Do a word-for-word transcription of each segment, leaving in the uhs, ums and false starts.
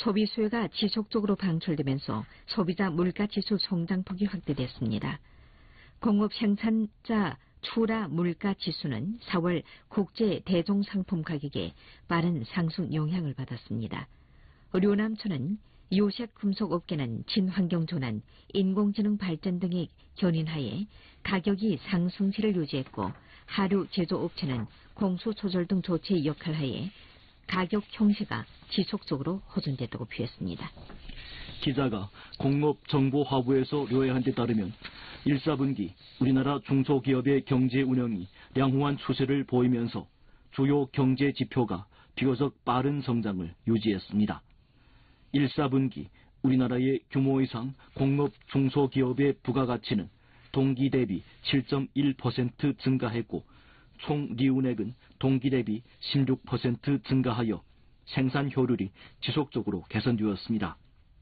소비 수요가 지속적으로 방출되면서 소비자 물가지수 성장폭이 확대됐습니다. 공업 생산자 추라 물가지수는 사월 국제 대宗상품 가격에 빠른 상승 영향을 받았습니다. 류남초는 유색금속업계는 친환경전환, 인공지능 발전 등의 견인하에 가격이 상승세를 유지했고 하류 제조업체는 공수조절 등 조치의 역할하에 가격 형세가 지속적으로 호전됐다고 표했습니다. 기자가 공업정보화부에서 요약한 데 따르면 일, 사분기 우리나라 중소기업의 경제 운영이 양호한 추세를 보이면서 주요 경제 지표가 비교적 빠른 성장을 유지했습니다. 일, 사분기 우리나라의 규모 이상 공업 중소기업의 부가가치는 동기 대비 칠 점 일 퍼센트 증가했고 총 리운액은 동기 대비 십육 퍼센트 증가하여 생산 효율이 지속적으로 개선되었습니다.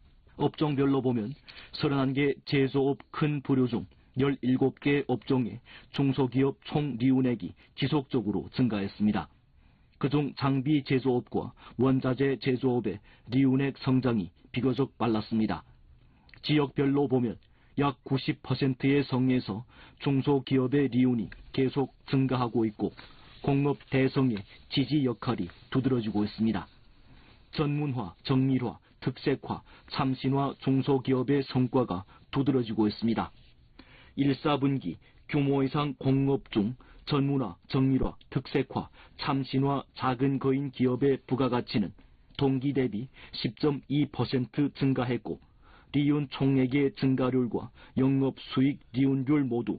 업종별로 보면 서른한 개 제조업 큰 부류 중 열일곱 개 업종의 중소기업 총 리운액이 지속적으로 증가했습니다. 그중 장비 제조업과 원자재 제조업의 리운액 성장이 비교적 빨랐습니다. 지역별로 보면 약 구십 퍼센트의 성에서 중소기업의 리운이 계속 증가하고 있고 공업 대성의 지지 역할이 두드러지고 있습니다. 전문화, 정밀화, 특색화, 참신화 중소기업의 성과가 두드러지고 있습니다. 일, 사분기 규모 이상 공업 중 전문화, 정밀화, 특색화, 참신화 작은 거인 기업의 부가가치는 동기 대비 십 점 이 퍼센트 증가했고 리운 총액의 증가율과 영업 수익 리운율 모두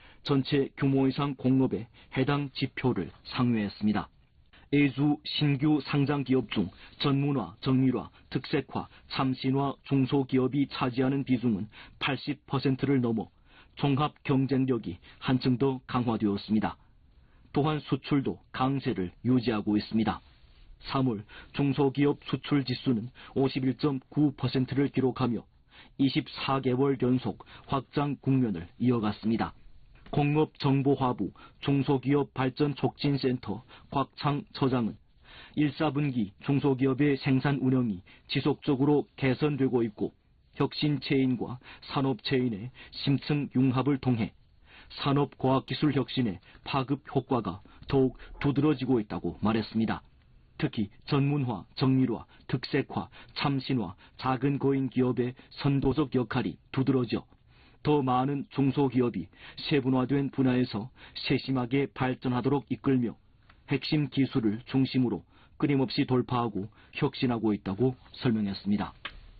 전체 규모 이상 공업의 해당 지표를 상회했습니다. 애주 신규 상장 기업 중 전문화, 정밀화, 특색화, 참신화 중소기업이 차지하는 비중은 팔십 퍼센트를 넘어 종합 경쟁력이 한층 더 강화되었습니다. 또한 수출도 강세를 유지하고 있습니다. 삼월 중소기업 수출 지수는 오십일 점 구 퍼센트를 기록하며 이십사 개월 연속 확장 국면을 이어갔습니다. 공업정보화부 중소기업 발전 촉진센터 곽창 처장은 일, 사분기 중소기업의 생산 운영이 지속적으로 개선되고 있고 혁신체인과 산업체인의 심층 융합을 통해 산업과학기술 혁신의 파급 효과가 더욱 두드러지고 있다고 말했습니다. 특히 전문화, 정밀화, 특색화, 참신화, 작은 거인 기업의 선도적 역할이 두드러져 더 많은 중소기업이 세분화된 분야에서 세심하게 발전하도록 이끌며 핵심 기술을 중심으로 끊임없이 돌파하고 혁신하고 있다고 설명했습니다.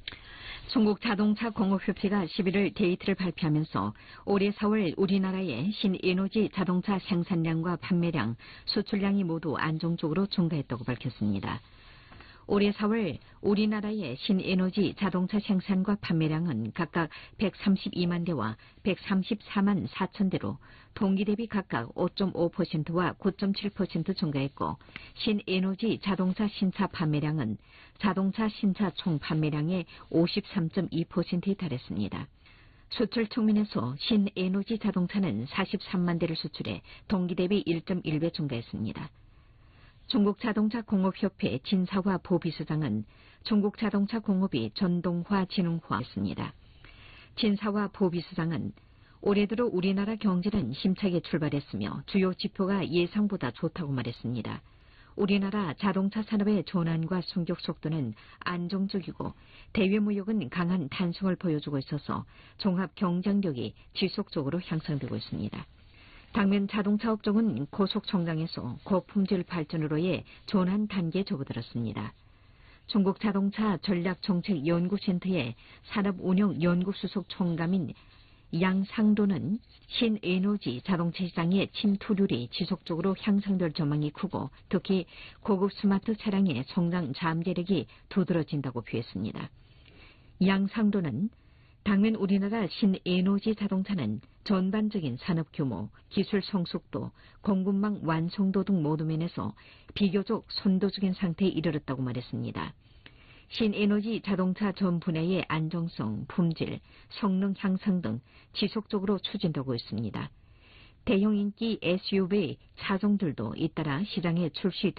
중국자동차공업협회가 십일월 데이터를 발표하면서 올해 사월 우리나라의 신에너지 자동차 생산량과 판매량, 수출량이 모두 안정적으로 증가했다고 밝혔습니다. 올해 사월 우리나라의 신에너지 자동차 생산과 판매량은 각각 백삼십이만 대와 백삼십사만 사천 대로 동기 대비 각각 오 점 오 퍼센트와 구 점 칠 퍼센트 증가했고 신에너지 자동차 신차 판매량은 자동차 신차 총 판매량의 오십삼 점 이 퍼센트에 달했습니다. 수출 측면에서 신에너지 자동차는 사십삼만 대를 수출해 동기 대비 일 점 일 배 증가했습니다. 중국자동차공업협회 진사화 보비서장은 중국자동차 공업이 전동화 진흥화했습니다. 진사화 보비서장은 올해 들어 우리나라 경제는 힘차게 출발했으며 주요 지표가 예상보다 좋다고 말했습니다. 우리나라 자동차 산업의 전환과 성격 속도는 안정적이고 대외무역은 강한 탄성을 보여주고 있어서 종합 경쟁력이 지속적으로 향상되고 있습니다. 당면 자동차 업종은 고속 성장에서 고품질 발전으로의 전환 단계에 접어들었습니다. 중국 자동차 전략정책연구센터의 산업운영연구수석 총감인 양상도는 신에너지 자동차 시장의 침투률이 지속적으로 향상될 전망이 크고 특히 고급 스마트 차량의 성장 잠재력이 두드러진다고 표했습니다. 양상도는 당면 우리나라 신에너지 자동차는 전반적인 산업 규모, 기술 성숙도, 공급망 완성도 등 모두 면에서 비교적 선도적인 상태에 이르렀다고 말했습니다. 신에너지 자동차 전 분야의 안정성, 품질, 성능 향상 등 지속적으로 추진되고 있습니다. 대형 인기 에스유브이 차종들도 잇따라 시장에 출시